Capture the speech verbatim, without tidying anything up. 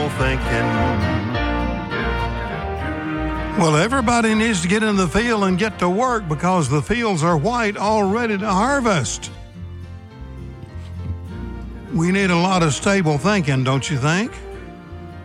stable thinking. Well, everybody needs to get in the field and get to work because the fields are white, all ready to harvest. We need a lot of stable thinking, don't you think?